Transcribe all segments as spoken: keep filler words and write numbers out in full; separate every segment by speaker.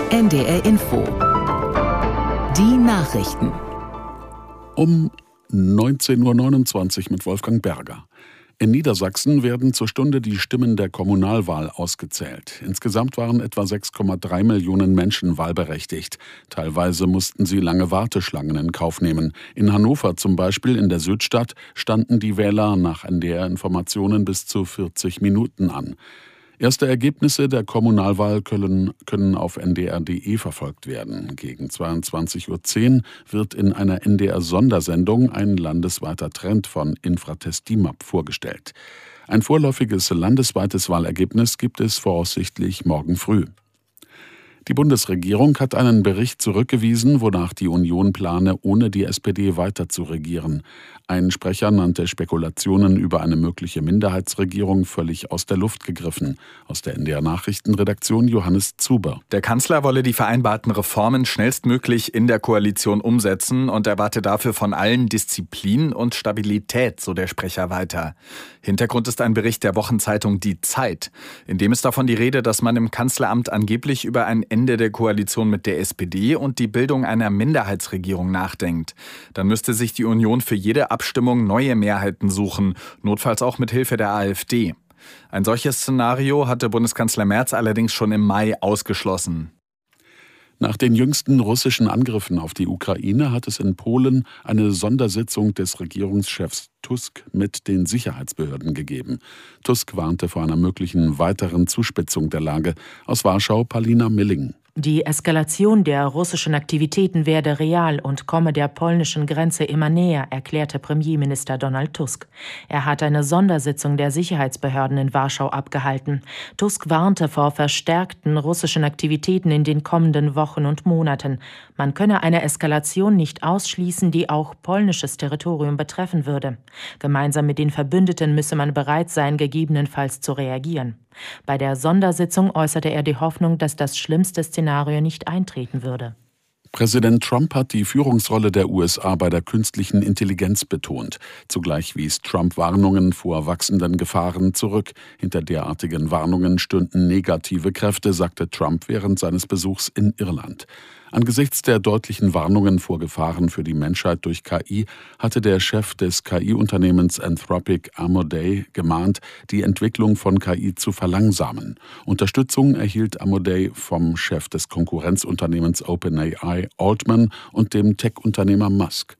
Speaker 1: N D R Info. Die Nachrichten.
Speaker 2: Um neunzehn Uhr neunundzwanzig mit Wolfgang Berger. In Niedersachsen werden zur Stunde die Stimmen der Kommunalwahl ausgezählt. Insgesamt waren etwa sechs Komma drei Millionen Menschen wahlberechtigt. Teilweise mussten sie lange Warteschlangen in Kauf nehmen. In Hannover zum Beispiel in der Südstadt standen die Wähler nach N D R-Informationen bis zu vierzig Minuten an. Erste Ergebnisse der Kommunalwahl können, können auf N D R punkt D E verfolgt werden. Gegen zweiundzwanzig Uhr zehn wird in einer N D R-Sondersendung ein landesweiter Trend von Infratest D I M A P vorgestellt. Ein vorläufiges landesweites Wahlergebnis gibt es voraussichtlich morgen früh. Die Bundesregierung hat einen Bericht zurückgewiesen, wonach die Union plane, ohne die S P D weiter zu regieren. Ein Sprecher nannte Spekulationen über eine mögliche Minderheitsregierung völlig aus der Luft gegriffen. Aus der N D R-Nachrichtenredaktion Johannes Zuber.
Speaker 3: Der Kanzler wolle die vereinbarten Reformen schnellstmöglich in der Koalition umsetzen und erwarte dafür von allen Disziplin und Stabilität, so der Sprecher weiter. Hintergrund ist ein Bericht der Wochenzeitung Die Zeit, in dem ist davon die Rede, dass man im Kanzleramt angeblich über ein Ende der Koalition mit der S P D und die Bildung einer Minderheitsregierung nachdenkt. Dann müsste sich die Union für jede Abstimmung neue Mehrheiten suchen, notfalls auch mit Hilfe der AfD. Ein solches Szenario hatte Bundeskanzler Merz allerdings schon im Mai ausgeschlossen.
Speaker 2: Nach den jüngsten russischen Angriffen auf die Ukraine hat es in Polen eine Sondersitzung des Regierungschefs Tusk mit den Sicherheitsbehörden gegeben. Tusk warnte vor einer möglichen weiteren Zuspitzung der Lage. Aus Warschau Palina Milling.
Speaker 4: Die Eskalation der russischen Aktivitäten werde real und komme der polnischen Grenze immer näher, erklärte Premierminister Donald Tusk. Er hat eine Sondersitzung der Sicherheitsbehörden in Warschau abgehalten. Tusk warnte vor verstärkten russischen Aktivitäten in den kommenden Wochen und Monaten. Man könne eine Eskalation nicht ausschließen, die auch polnisches Territorium betreffen würde. Gemeinsam mit den Verbündeten müsse man bereit sein, gegebenenfalls zu reagieren. Bei der Sondersitzung äußerte er die Hoffnung, dass das schlimmste Szenario nicht eintreten würde.
Speaker 2: Präsident Trump hat die Führungsrolle der U S A bei der künstlichen Intelligenz betont. Zugleich wies Trump Warnungen vor wachsenden Gefahren zurück. Hinter derartigen Warnungen stünden negative Kräfte, sagte Trump während seines Besuchs in Irland. Angesichts der deutlichen Warnungen vor Gefahren für die Menschheit durch K I hatte der Chef des K I-Unternehmens Anthropic, Amodei, gemahnt, die Entwicklung von K I zu verlangsamen. Unterstützung erhielt Amodei vom Chef des Konkurrenzunternehmens OpenAI, Altman, und dem Tech-Unternehmer Musk.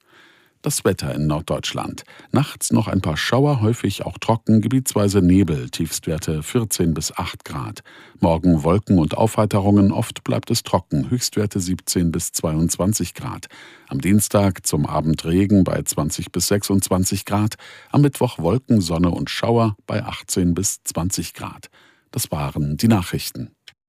Speaker 2: Das Wetter in Norddeutschland. Nachts noch ein paar Schauer, häufig auch trocken, gebietsweise Nebel, Tiefstwerte vierzehn bis acht Grad. Morgen Wolken und Aufheiterungen, oft bleibt es trocken, Höchstwerte siebzehn bis zweiundzwanzig Grad. Am Dienstag zum Abend Regen bei zwanzig bis sechsundzwanzig Grad. Am Mittwoch Wolken, Sonne und Schauer bei achtzehn bis zwanzig Grad. Das waren die Nachrichten.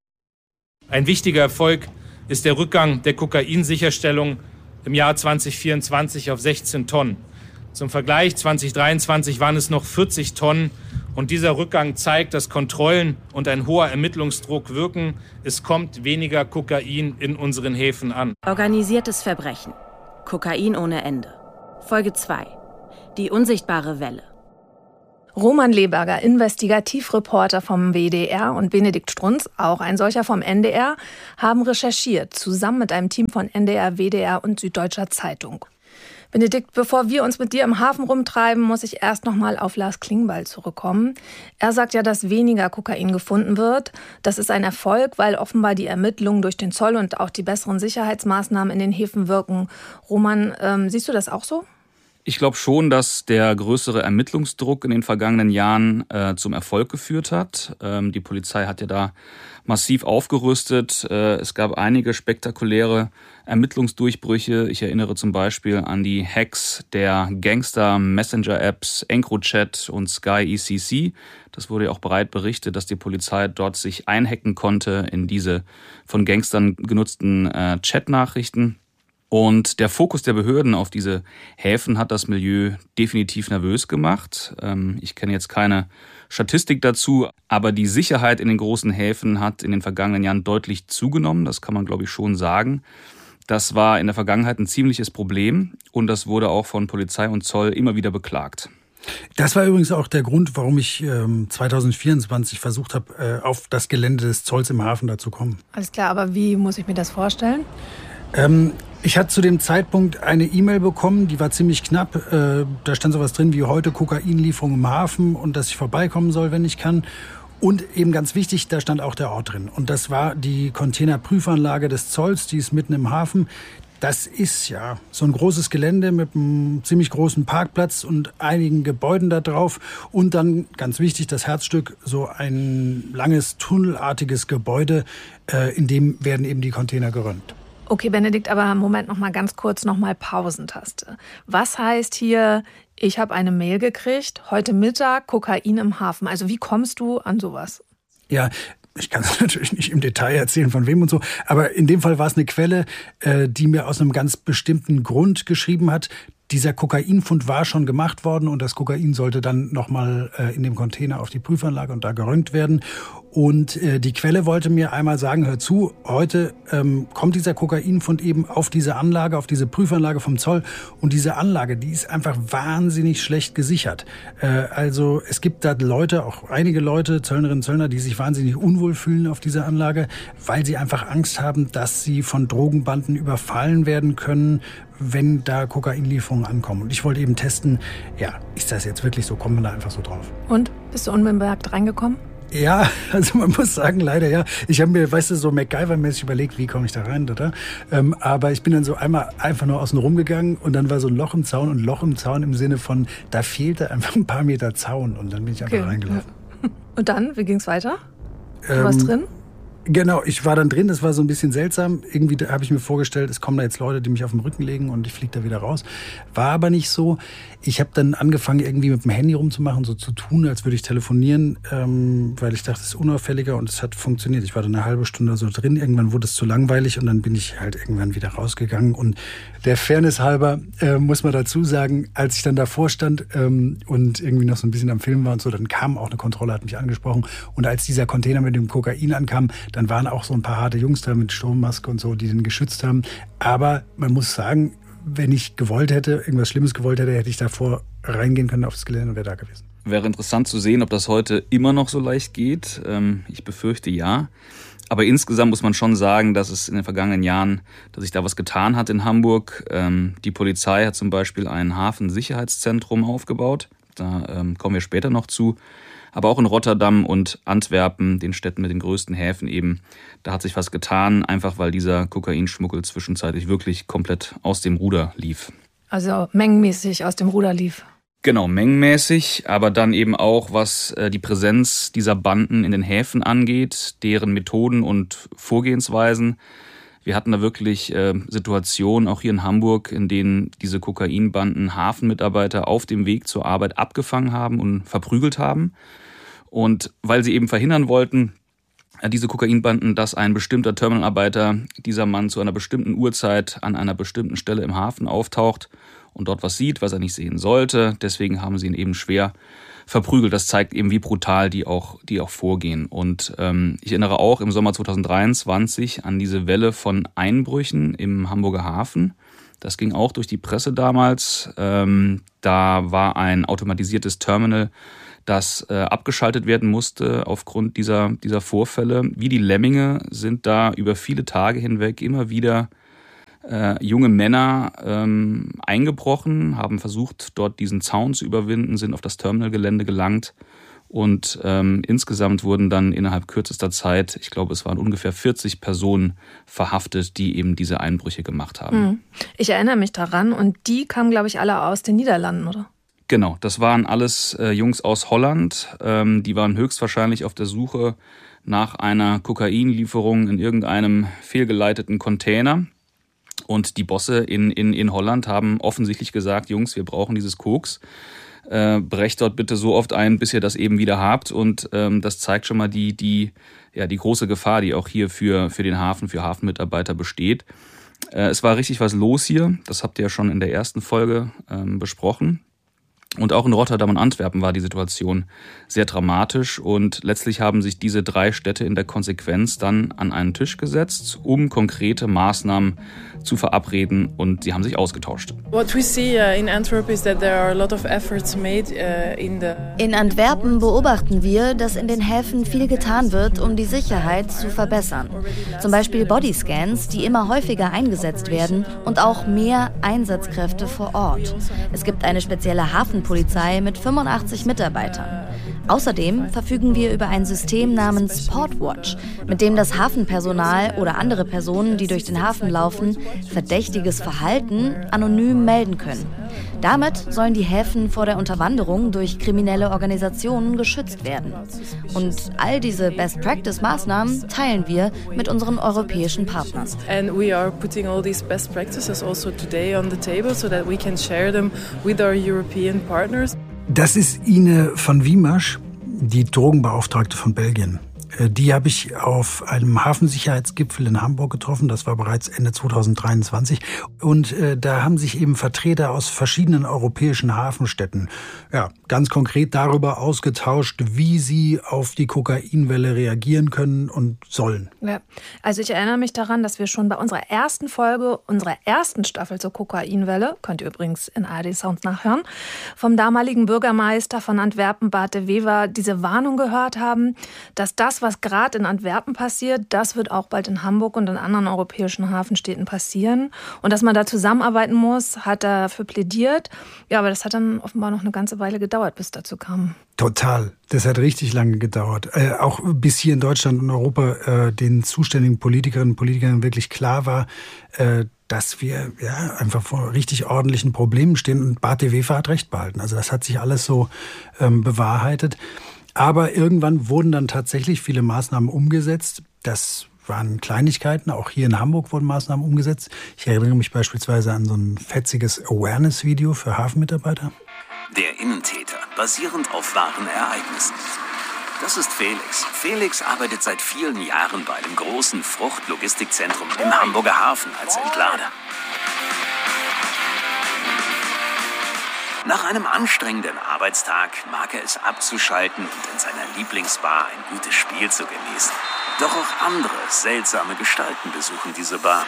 Speaker 5: Ein wichtiger Erfolg ist der Rückgang der Kokainsicherstellung im Jahr zwanzig vierundzwanzig auf sechzehn Tonnen. Zum Vergleich, zwanzig dreiundzwanzig waren es noch vierzig Tonnen. Und dieser Rückgang zeigt, dass Kontrollen und ein hoher Ermittlungsdruck wirken. Es kommt weniger Kokain in unseren Häfen an.
Speaker 6: Organisiertes Verbrechen. Kokain ohne Ende. Folge zwei. Die unsichtbare Welle.
Speaker 7: Roman Leberger, Investigativreporter vom W D R, und Benedikt Strunz, auch ein solcher vom N D R, haben recherchiert, zusammen mit einem Team von N D R, W D R und Süddeutscher Zeitung. Benedikt, bevor wir uns mit dir im Hafen rumtreiben, muss ich erst noch mal auf Lars Klingbeil zurückkommen. Er sagt ja, dass weniger Kokain gefunden wird. Das ist ein Erfolg, weil offenbar die Ermittlungen durch den Zoll und auch die besseren Sicherheitsmaßnahmen in den Häfen wirken. Roman, ähm, siehst du das auch so?
Speaker 8: Ich glaube schon, dass der größere Ermittlungsdruck in den vergangenen Jahren äh, zum Erfolg geführt hat. Ähm, die Polizei hat ja da massiv aufgerüstet. Äh, es gab einige spektakuläre Ermittlungsdurchbrüche. Ich erinnere zum Beispiel an die Hacks der Gangster-Messenger-Apps EncroChat und Sky E C C. Das wurde ja auch breit berichtet, dass die Polizei dort sich einhacken konnte in diese von Gangstern genutzten äh, Chat-Nachrichten. Und der Fokus der Behörden auf diese Häfen hat das Milieu definitiv nervös gemacht. Ich kenne jetzt keine Statistik dazu, aber die Sicherheit in den großen Häfen hat in den vergangenen Jahren deutlich zugenommen. Das kann man, glaube ich, schon sagen. Das war in der Vergangenheit ein ziemliches Problem und das wurde auch von Polizei und Zoll immer wieder beklagt.
Speaker 9: Das war übrigens auch der Grund, warum ich ähm, zwanzig vierundzwanzig versucht habe, äh, auf das Gelände des Zolls im Hafen da zu kommen.
Speaker 7: Alles klar, aber wie muss ich mir das vorstellen?
Speaker 9: Ähm, ich hatte zu dem Zeitpunkt eine E-Mail bekommen, die war ziemlich knapp. Äh, da stand sowas drin wie heute Kokainlieferung im Hafen und dass ich vorbeikommen soll, wenn ich kann. Und eben ganz wichtig, da stand auch der Ort drin. Und das war die Containerprüfanlage des Zolls, die ist mitten im Hafen. Das ist ja so ein großes Gelände mit einem ziemlich großen Parkplatz und einigen Gebäuden da drauf. Und dann, ganz wichtig, das Herzstück, so ein langes, tunnelartiges Gebäude, äh, in dem werden eben die Container gerönt.
Speaker 7: Okay, Benedikt, aber Moment noch mal ganz kurz, noch mal Pausentaste. Was heißt hier, ich habe eine Mail gekriegt, heute Mittag Kokain im Hafen? Also wie kommst du an sowas?
Speaker 9: Ja, ich kann es natürlich nicht im Detail erzählen, von wem und so, aber in dem Fall war es eine Quelle, äh, die mir aus einem ganz bestimmten Grund geschrieben hat. Dieser Kokainfund war schon gemacht worden und das Kokain sollte dann nochmal äh, in dem Container auf die Prüfanlage und da gerönt werden. Und äh, die Quelle wollte mir einmal sagen, hör zu, heute ähm, kommt dieser Kokainfund eben auf diese Anlage, auf diese Prüfanlage vom Zoll. Und diese Anlage, die ist einfach wahnsinnig schlecht gesichert. Äh, also es gibt da Leute, auch einige Leute, Zöllnerinnen und Zöllner, die sich wahnsinnig unwohl fühlen auf dieser Anlage, weil sie einfach Angst haben, dass sie von Drogenbanden überfallen werden können, wenn da Kokainlieferungen ankommen. Und ich wollte eben testen, ja, ist das jetzt wirklich so? Kommt man da einfach so drauf?
Speaker 7: Und? Bist du unbemerkt reingekommen?
Speaker 9: Ja, also man muss sagen, leider ja. Ich habe mir, weißt du, so MacGyver-mäßig überlegt, wie komme ich da rein, oder? Ähm, aber ich bin dann so einmal einfach nur außen rum gegangen und dann war so ein Loch im Zaun und Loch im Zaun im Sinne von, da fehlte einfach ein paar Meter Zaun und dann bin ich einfach okay. reingelaufen.
Speaker 7: Und dann, wie ging's weiter? Du
Speaker 9: ähm,
Speaker 7: warst drin?
Speaker 9: Genau, ich war dann drin, das war so ein bisschen seltsam. Irgendwie habe ich mir vorgestellt, es kommen da jetzt Leute, die mich auf den Rücken legen und ich fliege da wieder raus. War aber nicht so. Ich habe dann angefangen, irgendwie mit dem Handy rumzumachen, so zu tun, als würde ich telefonieren, ähm, weil ich dachte, es ist unauffälliger und es hat funktioniert. Ich war dann eine halbe Stunde so drin, irgendwann wurde es zu langweilig und dann bin ich halt irgendwann wieder rausgegangen. Und der Fairness halber äh, muss man dazu sagen, als ich dann davor stand ähm, und irgendwie noch so ein bisschen am Film war und so, dann kam auch eine Kontrolle, hat mich angesprochen. Und als dieser Container mit dem Kokain ankam, dann waren auch so ein paar harte Jungs da mit Sturmmaske und so, die den geschützt haben. Aber man muss sagen, wenn ich gewollt hätte, irgendwas Schlimmes gewollt hätte, hätte ich davor reingehen können auf das Gelände und wäre da gewesen.
Speaker 8: Wäre interessant zu sehen, ob das heute immer noch so leicht geht. Ich befürchte ja. Aber insgesamt muss man schon sagen, dass es in den vergangenen Jahren, dass sich da was getan hat in Hamburg. Die Polizei hat zum Beispiel ein Hafensicherheitszentrum aufgebaut. Da kommen wir später noch zu. Aber auch in Rotterdam und Antwerpen, den Städten mit den größten Häfen eben, da hat sich was getan, einfach weil dieser Kokainschmuggel zwischenzeitlich wirklich komplett aus dem Ruder lief.
Speaker 7: Also mengenmäßig aus dem Ruder lief.
Speaker 8: Genau, mengenmäßig, aber dann eben auch, was die Präsenz dieser Banden in den Häfen angeht, deren Methoden und Vorgehensweisen. Wir hatten da wirklich äh, Situationen, auch hier in Hamburg, in denen diese Kokainbanden Hafenmitarbeiter auf dem Weg zur Arbeit abgefangen haben und verprügelt haben. Und weil sie eben verhindern wollten, äh, diese Kokainbanden, dass ein bestimmter Terminalarbeiter, dieser Mann zu einer bestimmten Uhrzeit an einer bestimmten Stelle im Hafen auftaucht und dort was sieht, was er nicht sehen sollte. Deswegen haben sie ihn eben schwer verprügelt. Das zeigt eben, wie brutal die auch, die auch vorgehen. Und ähm, ich erinnere auch im Sommer zwanzig dreiundzwanzig an diese Welle von Einbrüchen im Hamburger Hafen. Das ging auch durch die Presse damals. Ähm, da war ein automatisiertes Terminal, das äh, abgeschaltet werden musste aufgrund dieser, dieser Vorfälle. Wie die Lemminge sind da über viele Tage hinweg immer wieder Äh, junge Männer ähm, eingebrochen, haben versucht, dort diesen Zaun zu überwinden, sind auf das Terminalgelände gelangt und ähm, insgesamt wurden dann innerhalb kürzester Zeit, ich glaube, es waren ungefähr vierzig Personen verhaftet, die eben diese Einbrüche gemacht haben.
Speaker 7: Ich erinnere mich daran und die kamen, glaube ich, alle aus den Niederlanden, oder?
Speaker 8: Genau, das waren alles äh, Jungs aus Holland, ähm, die waren höchstwahrscheinlich auf der Suche nach einer Kokainlieferung in irgendeinem fehlgeleiteten Container. Und die Bosse in, in, in Holland haben offensichtlich gesagt, Jungs, wir brauchen dieses Koks. Äh, brecht dort bitte so oft ein, bis ihr das eben wieder habt. Und ähm, das zeigt schon mal die, die, ja, die große Gefahr, die auch hier für, für den Hafen, für Hafenmitarbeiter besteht. Äh, es war richtig was los hier. Das habt ihr ja schon in der ersten Folge ähm, besprochen. Und auch in Rotterdam und Antwerpen war die Situation sehr dramatisch und letztlich haben sich diese drei Städte in der Konsequenz dann an einen Tisch gesetzt, um konkrete Maßnahmen zu verabreden, und sie haben sich ausgetauscht.
Speaker 10: In Antwerpen beobachten wir, dass in den Häfen viel getan wird, um die Sicherheit zu verbessern. Zum Beispiel Bodyscans, die immer häufiger eingesetzt werden, und auch mehr Einsatzkräfte vor Ort. Es gibt eine spezielle Hafenpolizei mit fünfundachtzig Mitarbeitern. Außerdem verfügen wir über ein System namens Portwatch, mit dem das Hafenpersonal oder andere Personen, die durch den Hafen laufen, verdächtiges Verhalten anonym melden können. Damit sollen die Häfen vor der Unterwanderung durch kriminelle Organisationen geschützt werden. Und all diese Best-Practice-Maßnahmen teilen wir mit unseren europäischen Partnern.
Speaker 11: And we are putting all these best practices also today on the table so that we can share them with our European partners.
Speaker 9: Das ist Ine van Wiemasch, die Drogenbeauftragte von Belgien. Die habe ich auf einem Hafensicherheitsgipfel in Hamburg getroffen. Das war bereits Ende zweitausenddreiundzwanzig. Und äh, da haben sich eben Vertreter aus verschiedenen europäischen Hafenstädten ja, ganz konkret darüber ausgetauscht, wie sie auf die Kokainwelle reagieren können und sollen.
Speaker 7: Ja, also ich erinnere mich daran, dass wir schon bei unserer ersten Folge, unserer ersten Staffel zur Kokainwelle, könnt ihr übrigens in A R D Sounds nachhören, vom damaligen Bürgermeister von Antwerpen, Bart de Wever, diese Warnung gehört haben, dass das, was gerade in Antwerpen passiert, das wird auch bald in Hamburg und in anderen europäischen Hafenstädten passieren. Und dass man da zusammenarbeiten muss, hat er dafür plädiert. Ja, aber das hat dann offenbar noch eine ganze Weile gedauert, bis dazu kam.
Speaker 9: Total. Das hat richtig lange gedauert. Äh, auch bis hier in Deutschland und Europa äh, den zuständigen Politikerinnen und Politikern wirklich klar war, äh, dass wir ja einfach vor richtig ordentlichen Problemen stehen. Und Bart de Wever hat recht behalten. Also das hat sich alles so ähm, bewahrheitet. Aber irgendwann wurden dann tatsächlich viele Maßnahmen umgesetzt. Das waren Kleinigkeiten. Auch hier in Hamburg wurden Maßnahmen umgesetzt. Ich erinnere mich beispielsweise an so ein fetziges Awareness-Video für Hafenmitarbeiter.
Speaker 12: Der Innentäter, basierend auf wahren Ereignissen. Das ist Felix. Felix arbeitet seit vielen Jahren bei einem großen Fruchtlogistikzentrum im Hamburger Hafen als Entlader. Nach einem anstrengenden Arbeitstag mag er es abzuschalten und in seiner Lieblingsbar ein gutes Spiel zu genießen. Doch auch andere seltsame Gestalten besuchen diese Bar.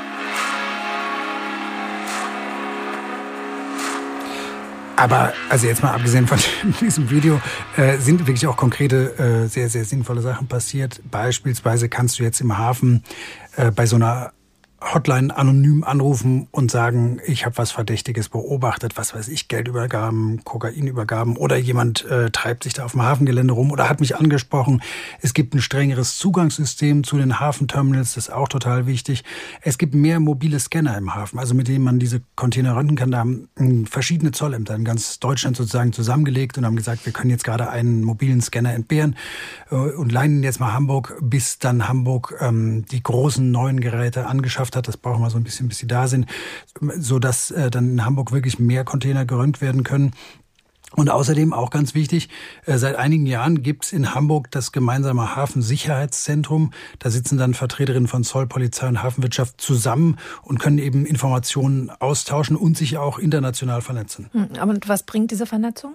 Speaker 9: Aber, also jetzt mal abgesehen von diesem Video, äh, sind wirklich auch konkrete, äh, sehr, sehr sinnvolle Sachen passiert. Beispielsweise kannst du jetzt im Hafen äh, bei so einer Hotline anonym anrufen und sagen, ich habe was Verdächtiges beobachtet, was weiß ich, Geldübergaben, Kokainübergaben oder jemand äh, treibt sich da auf dem Hafengelände rum oder hat mich angesprochen. Es gibt ein strengeres Zugangssystem zu den Hafenterminals, das ist auch total wichtig. Es gibt mehr mobile Scanner im Hafen, also mit denen man diese Container röntgen kann. Da haben äh, verschiedene Zollämter in ganz Deutschland sozusagen zusammengelegt und haben gesagt, wir können jetzt gerade einen mobilen Scanner entbehren äh, und leihen ihn jetzt mal Hamburg, bis dann Hamburg ähm, die großen neuen Geräte angeschafft hat. Das brauchen wir so ein bisschen, bis sie da sind, sodass äh, dann in Hamburg wirklich mehr Container geröntgt werden können. Und außerdem auch ganz wichtig, äh, seit einigen Jahren gibt's in Hamburg das gemeinsame Hafensicherheitszentrum. Da sitzen dann Vertreterinnen von Zoll, Polizei und Hafenwirtschaft zusammen und können eben Informationen austauschen und sich auch international vernetzen.
Speaker 7: Hm, aber was bringt diese Vernetzung?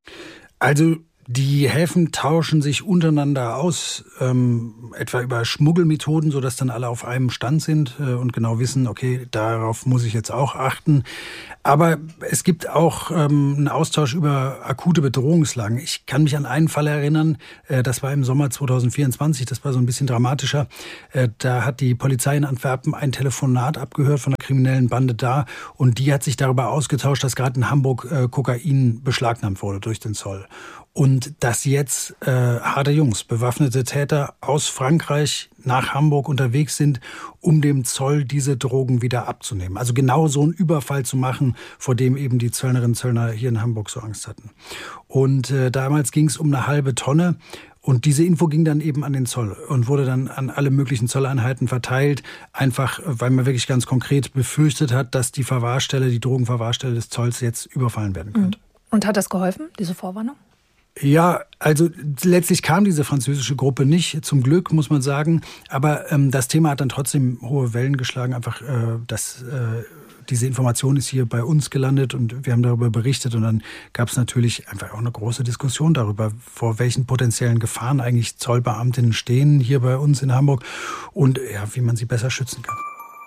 Speaker 9: Also die Häfen tauschen sich untereinander aus, ähm, etwa über Schmuggelmethoden, sodass dann alle auf einem Stand sind äh, und genau wissen, okay, darauf muss ich jetzt auch achten. Aber es gibt auch ähm, einen Austausch über akute Bedrohungslagen. Ich kann mich an einen Fall erinnern, äh, das war im Sommer zweitausendvierundzwanzig, das war so ein bisschen dramatischer. Äh, da hat die Polizei in Antwerpen ein Telefonat abgehört von einer kriminellen Bande da und die hat sich darüber ausgetauscht, dass gerade in Hamburg äh, Kokain beschlagnahmt wurde durch den Zoll. Und dass jetzt äh, harte Jungs, bewaffnete Täter aus Frankreich nach Hamburg unterwegs sind, um dem Zoll diese Drogen wieder abzunehmen. Also genau so einen Überfall zu machen, vor dem eben die Zöllnerinnen und Zöllner hier in Hamburg so Angst hatten. Und äh, damals ging es um eine halbe Tonne. Und diese Info ging dann eben an den Zoll und wurde dann an alle möglichen Zolleinheiten verteilt, einfach weil man wirklich ganz konkret befürchtet hat, dass die Verwahrstelle, die Drogenverwahrstelle des Zolls jetzt überfallen werden könnte.
Speaker 7: Und hat das geholfen, diese Vorwarnung?
Speaker 9: Ja, also letztlich kam diese französische Gruppe nicht, zum Glück, muss man sagen. Aber ähm, das Thema hat dann trotzdem hohe Wellen geschlagen, einfach, äh, dass äh, diese Information ist hier bei uns gelandet und wir haben darüber berichtet. Und dann gab es natürlich einfach auch eine große Diskussion darüber, vor welchen potenziellen Gefahren eigentlich Zollbeamtinnen stehen hier bei uns in Hamburg und ja, wie man sie besser schützen kann.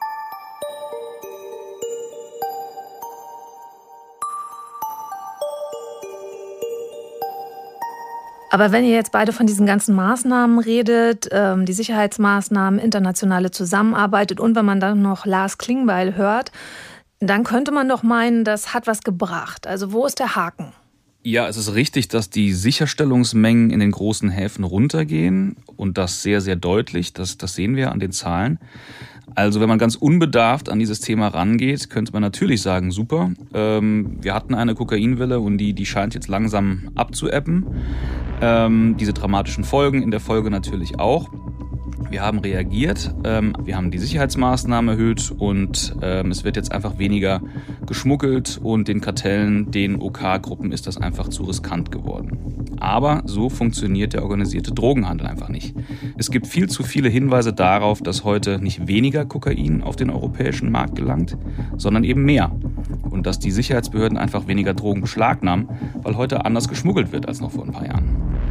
Speaker 7: Aber wenn ihr jetzt beide von diesen ganzen Maßnahmen redet, ähm, die Sicherheitsmaßnahmen, internationale Zusammenarbeit und wenn man dann noch Lars Klingbeil hört, dann könnte man doch meinen, das hat was gebracht. Also wo ist der Haken?
Speaker 8: Ja, es ist richtig, dass die Sicherstellungsmengen in den großen Häfen runtergehen und das sehr, sehr deutlich. Das, das sehen wir an den Zahlen. Also wenn man ganz unbedarft an dieses Thema rangeht, könnte man natürlich sagen, super, ähm, wir hatten eine Kokainwelle und die, die scheint jetzt langsam abzuebben. Ähm, diese dramatischen Folgen in der Folge natürlich auch. Wir haben reagiert, ähm, wir haben die Sicherheitsmaßnahmen erhöht und ähm, es wird jetzt einfach weniger geschmuggelt und den Kartellen, den OK-Gruppen ist das einfach zu riskant geworden. Aber so funktioniert der organisierte Drogenhandel einfach nicht. Es gibt viel zu viele Hinweise darauf, dass heute nicht weniger Kokain auf den europäischen Markt gelangt, sondern eben mehr. Und dass die Sicherheitsbehörden einfach weniger Drogen beschlagnahmen, weil heute anders geschmuggelt wird als noch vor ein paar Jahren.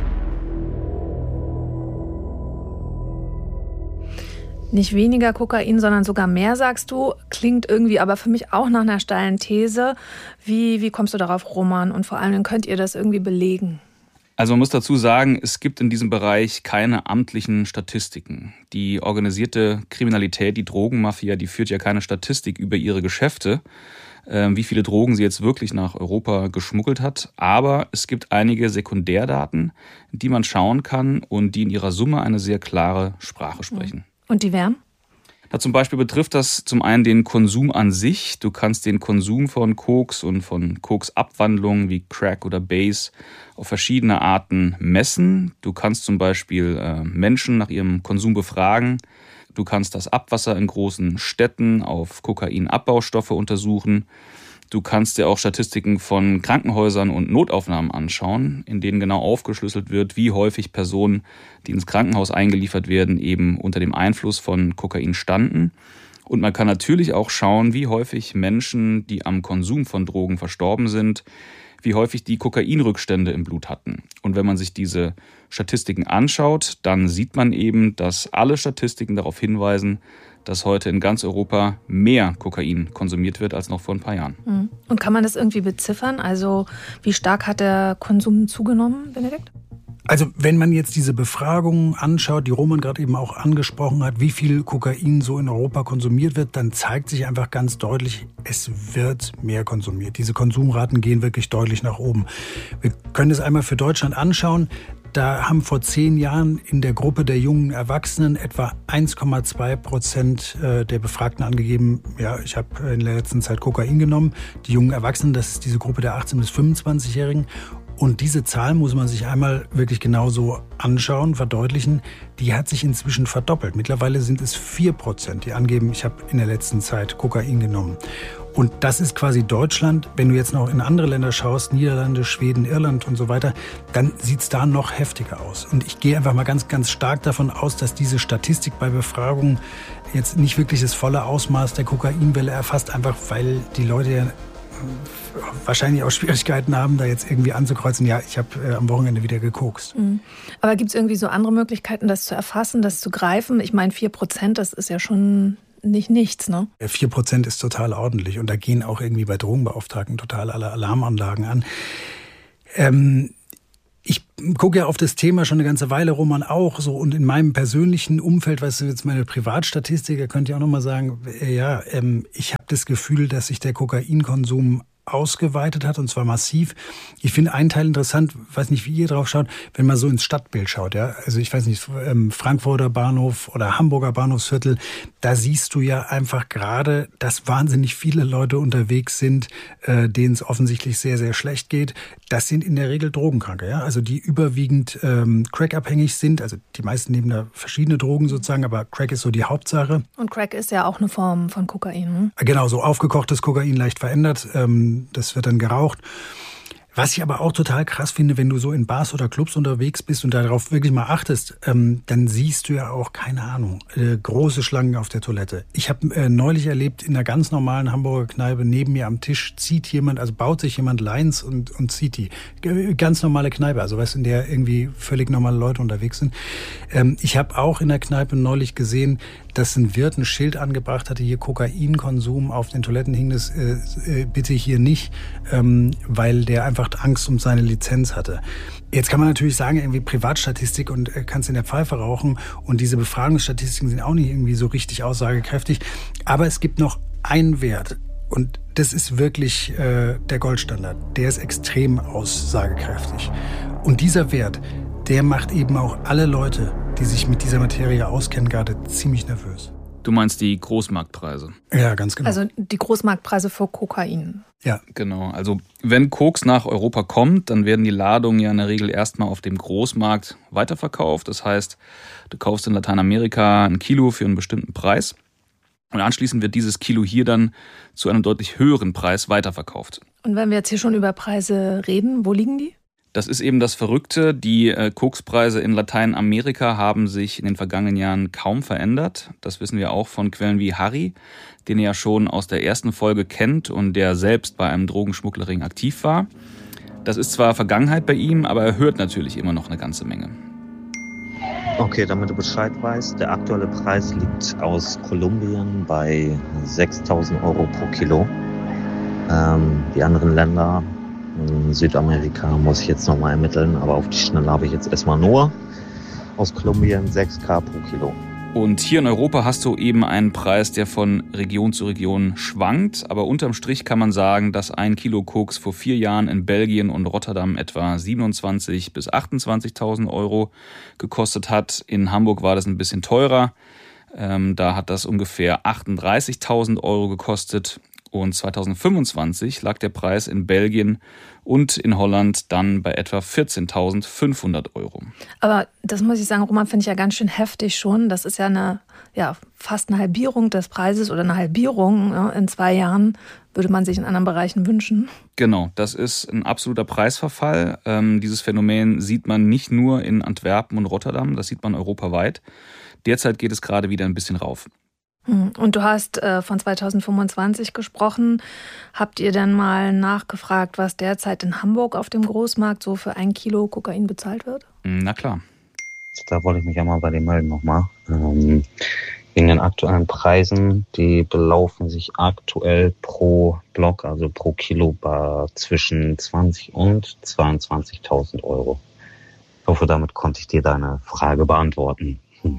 Speaker 7: Nicht weniger Kokain, sondern sogar mehr, sagst du. Klingt irgendwie aber für mich auch nach einer steilen These. Wie, wie kommst du darauf, Roman? Und vor allem, könnt ihr das irgendwie belegen?
Speaker 8: Also man muss dazu sagen, es gibt in diesem Bereich keine amtlichen Statistiken. Die organisierte Kriminalität, die Drogenmafia, die führt ja keine Statistik über ihre Geschäfte, äh, wie viele Drogen sie jetzt wirklich nach Europa geschmuggelt hat. Aber es gibt einige Sekundärdaten, die man schauen kann und die in ihrer Summe eine sehr klare Sprache sprechen.
Speaker 7: Und die wären?
Speaker 8: Da zum Beispiel betrifft das zum einen den Konsum an sich. Du kannst den Konsum von Koks und von Koksabwandlungen wie Crack oder Base auf verschiedene Arten messen. Du kannst zum Beispiel äh, Menschen nach ihrem Konsum befragen. Du kannst das Abwasser in großen Städten auf Kokainabbaustoffe untersuchen. Du kannst dir auch Statistiken von Krankenhäusern und Notaufnahmen anschauen, in denen genau aufgeschlüsselt wird, wie häufig Personen, die ins Krankenhaus eingeliefert werden, eben unter dem Einfluss von Kokain standen. Und man kann natürlich auch schauen, wie häufig Menschen, die am Konsum von Drogen verstorben sind, wie häufig die Kokainrückstände im Blut hatten. Und wenn man sich diese Statistiken anschaut, dann sieht man eben, dass alle Statistiken darauf hinweisen, dass heute in ganz Europa mehr Kokain konsumiert wird als noch vor ein paar Jahren.
Speaker 7: Und kann man das irgendwie beziffern? Also wie stark hat der Konsum zugenommen, Benedikt?
Speaker 9: Also wenn man jetzt diese Befragungen anschaut, die Roman gerade eben auch angesprochen hat, wie viel Kokain so in Europa konsumiert wird, dann zeigt sich einfach ganz deutlich, es wird mehr konsumiert. Diese Konsumraten gehen wirklich deutlich nach oben. Wir können es einmal für Deutschland anschauen. Da haben vor zehn Jahren in der Gruppe der jungen Erwachsenen etwa eins Komma zwei Prozent der Befragten angegeben, ja, ich habe in der letzten Zeit Kokain genommen. Die jungen Erwachsenen, das ist diese Gruppe der achtzehn- bis fünfundzwanzigjährigen. Und diese Zahl muss man sich einmal wirklich genauso anschauen, verdeutlichen. Die hat sich inzwischen verdoppelt. Mittlerweile sind es vier Prozent, die angeben, ich habe in der letzten Zeit Kokain genommen. Und das ist quasi Deutschland. Wenn du jetzt noch in andere Länder schaust, Niederlande, Schweden, Irland und so weiter, dann sieht's da noch heftiger aus. Und ich gehe einfach mal ganz, ganz stark davon aus, dass diese Statistik bei Befragungen jetzt nicht wirklich das volle Ausmaß der Kokainwelle erfasst, einfach weil die Leute ja wahrscheinlich auch Schwierigkeiten haben, da jetzt irgendwie anzukreuzen, ja, ich habe äh, am Wochenende wieder gekokst.
Speaker 7: Mhm. Aber gibt es irgendwie so andere Möglichkeiten, das zu erfassen, das zu greifen? Ich meine, vier Prozent, das ist ja schon nicht nichts, ne?
Speaker 9: vier Prozent ist total ordentlich und da gehen auch irgendwie bei Drogenbeauftragten total alle Alarmanlagen an. Ähm, ich gucke ja auf das Thema schon eine ganze Weile, Roman auch so, und in meinem persönlichen Umfeld, weißt du, jetzt meine Privatstatistik, da könnt ihr auch nochmal sagen, äh, ja, ähm, ich habe das Gefühl, dass sich der Kokainkonsum ausgeweitet hat, und zwar massiv. Ich finde einen Teil interessant, weiß nicht, wie ihr drauf schaut, wenn man so ins Stadtbild schaut, ja, also ich weiß nicht, ähm, Frankfurter Bahnhof oder Hamburger Bahnhofsviertel, da siehst du ja einfach gerade, dass wahnsinnig viele Leute unterwegs sind, äh, denen es offensichtlich sehr, sehr schlecht geht. Das sind in der Regel Drogenkranke, ja, also die überwiegend ähm, crackabhängig sind, also die meisten nehmen da verschiedene Drogen sozusagen, aber Crack ist so die Hauptsache.
Speaker 7: Und Crack ist ja auch eine Form von Kokain, ne?
Speaker 9: Genau, so aufgekochtes Kokain, leicht verändert, ähm, das wird dann geraucht. Was ich aber auch total krass finde, wenn du so in Bars oder Clubs unterwegs bist und darauf wirklich mal achtest, ähm, dann siehst du ja auch, keine Ahnung, äh, große Schlangen auf der Toilette. Ich habe äh, neulich erlebt, in einer ganz normalen Hamburger Kneipe, neben mir am Tisch zieht jemand, also baut sich jemand Lines und, und zieht die. G- ganz normale Kneipe, also weißt du, in der irgendwie völlig normale Leute unterwegs sind. Ähm, ich habe auch in der Kneipe neulich gesehen, dass ein Wirt ein Schild angebracht hatte, hier Kokainkonsum, auf den Toiletten hing das äh, äh, bitte hier nicht, ähm, weil der einfach Angst um seine Lizenz hatte. Jetzt kann man natürlich sagen, irgendwie Privatstatistik und äh, kannst in der Pfeife rauchen und diese Befragungsstatistiken sind auch nicht irgendwie so richtig aussagekräftig. Aber es gibt noch einen Wert und das ist wirklich äh, der Goldstandard. Der ist extrem aussagekräftig. Und dieser Wert, der macht eben auch alle Leute, die sich mit dieser Materie auskennen, gerade ziemlich nervös.
Speaker 8: Du meinst die Großmarktpreise?
Speaker 9: Ja, ganz genau.
Speaker 7: Also die Großmarktpreise für Kokain.
Speaker 9: Ja.
Speaker 8: Genau. Also wenn Koks nach Europa kommt, dann werden die Ladungen ja in der Regel erstmal auf dem Großmarkt weiterverkauft. Das heißt, du kaufst in Lateinamerika ein Kilo für einen bestimmten Preis und anschließend wird dieses Kilo hier dann zu einem deutlich höheren Preis weiterverkauft.
Speaker 7: Und wenn wir jetzt hier schon über Preise reden, wo liegen die?
Speaker 8: Das ist eben das Verrückte. Die äh, Kokspreise in Lateinamerika haben sich in den vergangenen Jahren kaum verändert. Das wissen wir auch von Quellen wie Harry, den ihr ja schon aus der ersten Folge kennt und der selbst bei einem Drogenschmugglerring aktiv war. Das ist zwar Vergangenheit bei ihm, aber er hört natürlich immer noch eine ganze Menge.
Speaker 13: Okay, damit du Bescheid weißt, der aktuelle Preis liegt aus Kolumbien bei sechstausend Euro pro Kilo. Ähm, die anderen Länder, in Südamerika, muss ich jetzt nochmal ermitteln, aber auf die Schnelle habe ich jetzt erstmal nur aus Kolumbien sechs Tausend pro Kilo.
Speaker 8: Und hier in Europa hast du eben einen Preis, der von Region zu Region schwankt. Aber unterm Strich kann man sagen, dass ein Kilo Koks vor vier Jahren in Belgien und Rotterdam etwa siebenundzwanzigtausend bis achtundzwanzigtausend Euro gekostet hat. In Hamburg war das ein bisschen teurer. Ähm, da hat das ungefähr achtunddreißigtausend Euro gekostet. Und zweitausendfünfundzwanzig lag der Preis in Belgien und in Holland dann bei etwa vierzehntausendfünfhundert Euro.
Speaker 7: Aber das muss ich sagen, Roman, finde ich ja ganz schön heftig schon. Das ist ja eine, ja, fast eine Halbierung des Preises oder eine Halbierung, ja, in zwei Jahren. Würde man sich in anderen Bereichen wünschen.
Speaker 8: Genau, das ist ein absoluter Preisverfall. Ähm, dieses Phänomen sieht man nicht nur in Antwerpen und Rotterdam, das sieht man europaweit. Derzeit geht es gerade wieder ein bisschen rauf.
Speaker 7: Und du hast äh, von zweitausendfünfundzwanzig gesprochen. Habt ihr denn mal nachgefragt, was derzeit in Hamburg auf dem Großmarkt so für ein Kilo Kokain bezahlt wird?
Speaker 8: Na klar.
Speaker 13: Da wollte ich mich einmal bei dir melden nochmal. Ähm, wegen den aktuellen Preisen, die belaufen sich aktuell pro Block, also pro Kilo, bei zwischen zwanzig und zweiundzwanzigtausend Euro. Ich hoffe, damit konnte ich dir deine Frage beantworten. Hm.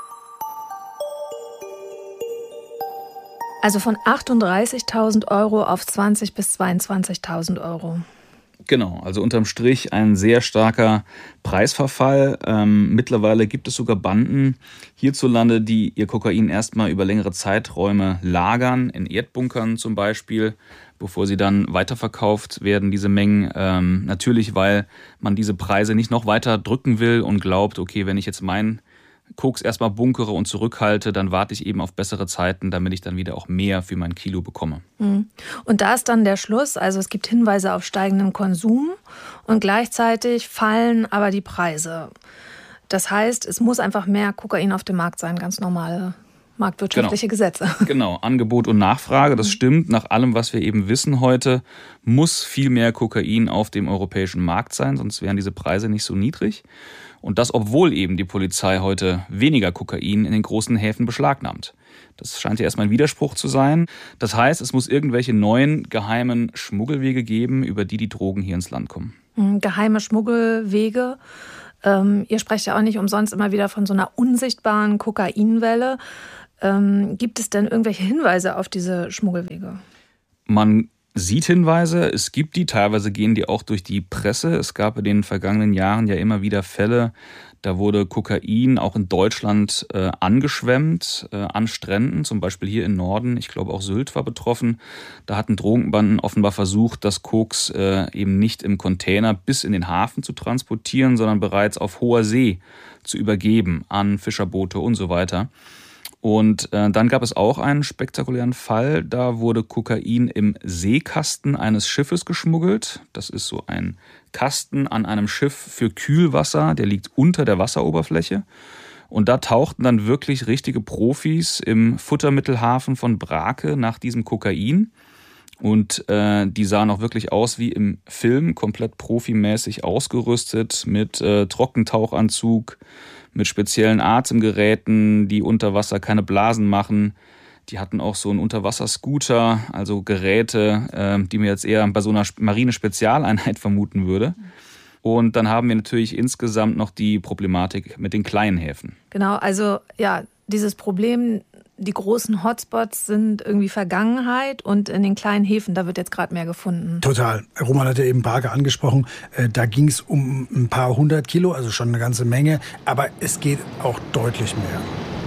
Speaker 7: Also von achtunddreißigtausend Euro auf zwanzig bis zweiundzwanzigtausend Euro.
Speaker 8: Genau, also unterm Strich ein sehr starker Preisverfall. Ähm, mittlerweile gibt es sogar Banden hierzulande, die ihr Kokain erstmal über längere Zeiträume lagern, in Erdbunkern zum Beispiel, bevor sie dann weiterverkauft werden, diese Mengen. Ähm, natürlich, weil man diese Preise nicht noch weiter drücken will und glaubt, okay, wenn ich jetzt meinen Koks erstmal bunkere und zurückhalte, dann warte ich eben auf bessere Zeiten, damit ich dann wieder auch mehr für mein Kilo bekomme.
Speaker 7: Und da ist dann der Schluss, also es gibt Hinweise auf steigenden Konsum und gleichzeitig fallen aber die Preise. Das heißt, es muss einfach mehr Kokain auf dem Markt sein, ganz normale marktwirtschaftliche
Speaker 8: genau.
Speaker 7: Gesetze.
Speaker 8: Genau, Angebot und Nachfrage, das stimmt. Nach allem, was wir eben wissen heute, muss viel mehr Kokain auf dem europäischen Markt sein, sonst wären diese Preise nicht so niedrig. Und das, obwohl eben die Polizei heute weniger Kokain in den großen Häfen beschlagnahmt. Das scheint ja erstmal ein Widerspruch zu sein. Das heißt, es muss irgendwelche neuen geheimen Schmuggelwege geben, über die die Drogen hier ins Land kommen.
Speaker 7: Geheime Schmuggelwege. Ähm, ihr sprecht ja auch nicht umsonst immer wieder von so einer unsichtbaren Kokainwelle. Ähm, gibt es denn irgendwelche Hinweise auf diese Schmuggelwege?
Speaker 8: Man sieht Hinweise, es gibt die, teilweise gehen die auch durch die Presse. Es gab in den vergangenen Jahren ja immer wieder Fälle, da wurde Kokain auch in Deutschland äh, angeschwemmt, äh, an Stränden, zum Beispiel hier im Norden. Ich glaube auch Sylt war betroffen. Da hatten Drogenbanden offenbar versucht, das Koks äh, eben nicht im Container bis in den Hafen zu transportieren, sondern bereits auf hoher See zu übergeben an Fischerboote und so weiter. Und äh, dann gab es auch einen spektakulären Fall. Da wurde Kokain im Seekasten eines Schiffes geschmuggelt. Das ist so ein Kasten an einem Schiff für Kühlwasser. Der liegt unter der Wasseroberfläche. Und da tauchten dann wirklich richtige Profis im Futtermittelhafen von Brake nach diesem Kokain. Und äh, die sahen auch wirklich aus wie im Film, komplett profimäßig ausgerüstet mit äh, Trockentauchanzug, mit speziellen Atemgeräten, die unter Wasser keine Blasen machen. Die hatten auch so einen Unterwasserscooter, also Geräte, äh, die mir jetzt eher bei so einer Marine-Spezialeinheit vermuten würde. Und dann haben wir natürlich insgesamt noch die Problematik mit den kleinen Häfen.
Speaker 7: Genau, also ja, dieses Problem, die großen Hotspots sind irgendwie Vergangenheit und in den kleinen Häfen, da wird jetzt gerade mehr gefunden.
Speaker 9: Total. Roman hat ja eben Brake angesprochen. Da ging es um ein paar hundert Kilo, also schon eine ganze Menge. Aber es geht auch deutlich mehr.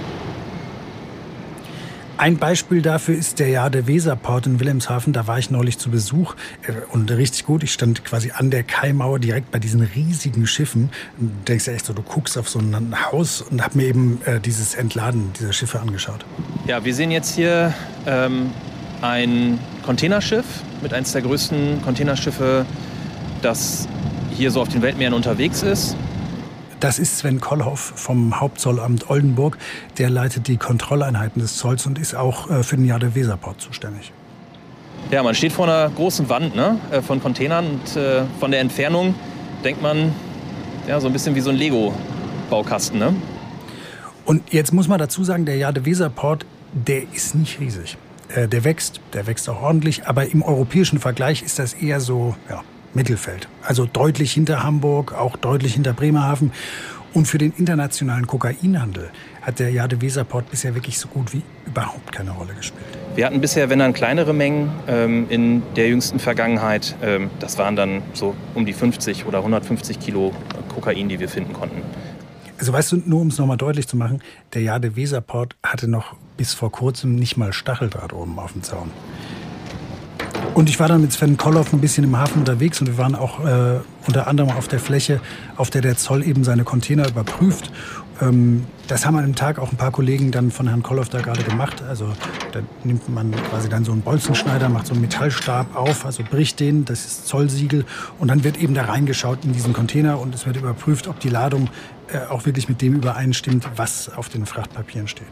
Speaker 9: Ein Beispiel dafür ist der Jade-Weser-Port in Wilhelmshaven. Da war ich neulich zu Besuch und richtig gut. Ich stand quasi an der Kaimauer direkt bei diesen riesigen Schiffen. Du denkst ja echt so, du guckst auf so ein Haus und hab mir eben äh, dieses Entladen dieser Schiffe angeschaut.
Speaker 14: Ja, wir sehen jetzt hier ähm, ein Containerschiff mit eines der größten Containerschiffe, das hier so auf den Weltmeeren unterwegs ist.
Speaker 9: Das ist Sven Kollhoff vom Hauptzollamt Oldenburg. Der leitet die Kontrolleinheiten des Zolls und ist auch für den Jade-Weser-Port zuständig.
Speaker 14: Ja, man steht vor einer großen Wand, ne, von Containern und äh, von der Entfernung denkt man, ja, so ein bisschen wie so ein Lego-Baukasten, ne?
Speaker 9: Und jetzt muss man dazu sagen, der Jade-Weser-Port, der ist nicht riesig. Äh, der wächst, der wächst auch ordentlich, aber im europäischen Vergleich ist das eher so, ja, Mittelfeld. Also deutlich hinter Hamburg, auch deutlich hinter Bremerhaven. Und für den internationalen Kokainhandel hat der Jade-Weser-Port bisher wirklich so gut wie überhaupt keine Rolle gespielt.
Speaker 14: Wir hatten bisher, wenn dann kleinere Mengen ähm, in der jüngsten Vergangenheit. Ähm, das waren dann so um die fünfzig oder hundertfünfzig Kilo Kokain, die wir finden konnten.
Speaker 9: Also weißt du, nur um es nochmal deutlich zu machen, der Jade-Weser-Port hatte noch bis vor kurzem nicht mal Stacheldraht oben auf dem Zaun. Und ich war dann mit Sven Kollhoff ein bisschen im Hafen unterwegs und wir waren auch äh, unter anderem auf der Fläche, auf der der Zoll eben seine Container überprüft. Ähm, das haben an dem Tag auch ein paar Kollegen dann von Herrn Kollhoff da gerade gemacht. Also da nimmt man quasi dann so einen Bolzenschneider, macht so einen Metallstab auf, also bricht den, das ist Zollsiegel. Und dann wird eben da reingeschaut in diesen Container und es wird überprüft, ob die Ladung äh, auch wirklich mit dem übereinstimmt, was auf den Frachtpapieren steht.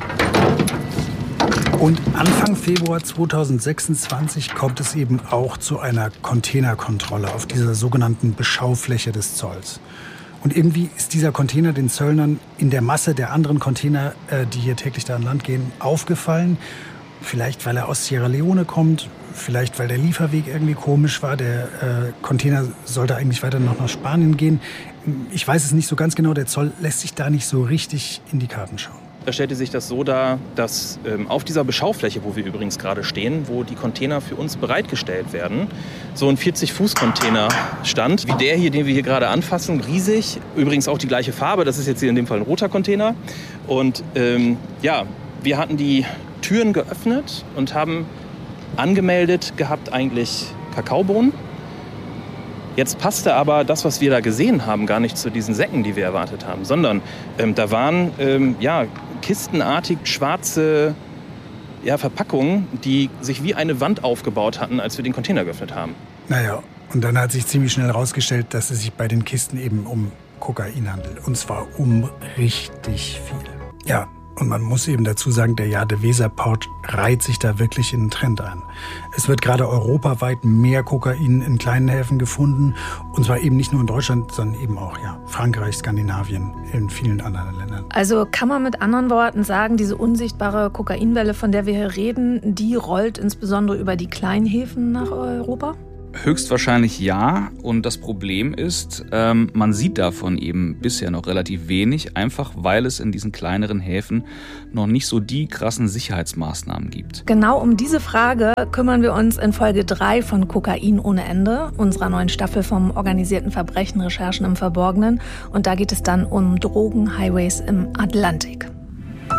Speaker 9: Und Anfang Februar zweitausendsechsundzwanzig kommt es eben auch zu einer Containerkontrolle auf dieser sogenannten Beschaufläche des Zolls. Und irgendwie ist dieser Container den Zöllnern in der Masse der anderen Container, die hier täglich da an Land gehen, aufgefallen. Vielleicht, weil er aus Sierra Leone kommt, vielleicht, weil der Lieferweg irgendwie komisch war. Der äh, Container sollte eigentlich weiter noch nach Spanien gehen. Ich weiß es nicht so ganz genau, der Zoll lässt sich da nicht so richtig in die Karten schauen.
Speaker 14: Da stellte sich das so dar, dass ähm, auf dieser Beschaufläche, wo wir übrigens gerade stehen, wo die Container für uns bereitgestellt werden, so ein vierzig-Fuß-Container stand, wie der hier, den wir hier gerade anfassen, riesig. Übrigens auch die gleiche Farbe, das ist jetzt hier in dem Fall ein roter Container. Und ähm, ja, wir hatten die Türen geöffnet und haben angemeldet gehabt eigentlich Kakaobohnen. Jetzt passte aber das, was wir da gesehen haben, gar nicht zu diesen Säcken, die wir erwartet haben, sondern ähm, da waren ähm, ja, kistenartig schwarze ja, Verpackungen, die sich wie eine Wand aufgebaut hatten, als wir den Container geöffnet haben.
Speaker 9: Naja, und dann hat sich ziemlich schnell herausgestellt, dass es sich bei den Kisten eben um Kokain handelt. Und zwar um richtig viel. Ja. Und man muss eben dazu sagen, der Jade-Weser-Port reiht sich da wirklich in einen Trend ein. Es wird gerade europaweit mehr Kokain in kleinen Häfen gefunden. Und zwar eben nicht nur in Deutschland, sondern eben auch ja, Frankreich, Skandinavien, in vielen anderen Ländern.
Speaker 7: Also kann man mit anderen Worten sagen, diese unsichtbare Kokainwelle, von der wir hier reden, die rollt insbesondere über die kleinen Häfen nach Europa?
Speaker 8: Höchstwahrscheinlich ja. Und das Problem ist, ähm, man sieht davon eben bisher noch relativ wenig, einfach weil es in diesen kleineren Häfen noch nicht so die krassen Sicherheitsmaßnahmen gibt.
Speaker 7: Genau um diese Frage kümmern wir uns in Folge drei von Kokain ohne Ende, unserer neuen Staffel vom organisierten Verbrechen, Recherchen im Verborgenen. Und da geht es dann um Drogenhighways im Atlantik.